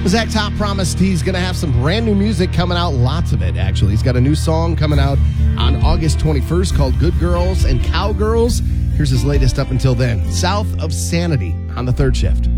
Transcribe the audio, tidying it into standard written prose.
Zach Top promised he's going to have some brand new music coming out, lots of it, actually. He's got a new song coming out on August 21st called Good Girls and Cowgirls. Here's his latest up until then, South of Sanity on the Third Shift.